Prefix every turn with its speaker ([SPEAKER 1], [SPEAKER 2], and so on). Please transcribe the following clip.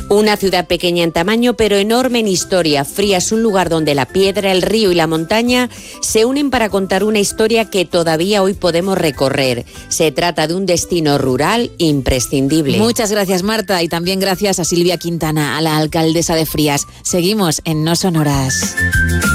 [SPEAKER 1] Una ciudad pequeña en tamaño pero enorme en historia. Frías es un lugar donde la piedra, el río y la montaña se unen para contar una historia que todavía hoy podemos recorrer. Se trata de un destino rural imprescindible.
[SPEAKER 2] Muchas gracias, Marta, y también gracias a Silvia Quintana, a la alcaldesa de Frías. Seguimos en No Sonoras.